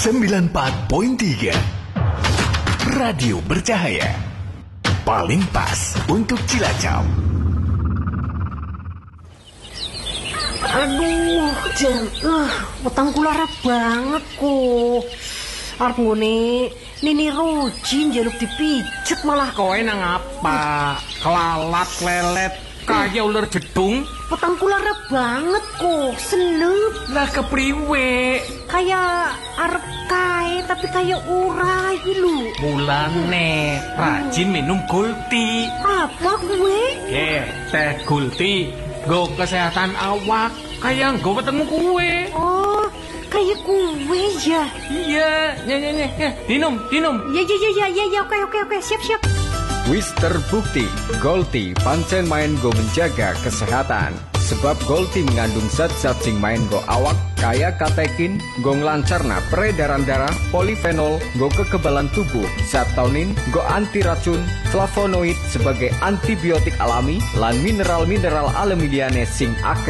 94.3 Radio Bercahaya, paling pas untuk Cilacap. Aduh, Jan, petang kulara banget kok. Arep ngene, Nini Roji njaluk dipijet malah kowe nang apa? Kelalat lelet kaya ular jedung. petang kulara banget kok, seneng. Lah kepriwe? Kayak arep kae tapi kayak ora iki lho. Mulane rajin minum Gulti. Apa kuwe? Teh Gulti nggo kesehatan awak kaya nggo wetengmu kuwe. Oh, kayak kuwe ya. Iya, minum. Ya, oke, siap. Wis terbukti, Gulti pancen main go menjaga kesehatan. Sebab Gulti mengandung zat-zat sing main go awak kaya katekin, go nglancarna peredaran darah, polifenol, go kekebalan tubuh, zat taunin, go anti racun, flavonoid sebagai antibiotik alami, lan mineral-mineral alami liyane sing akeh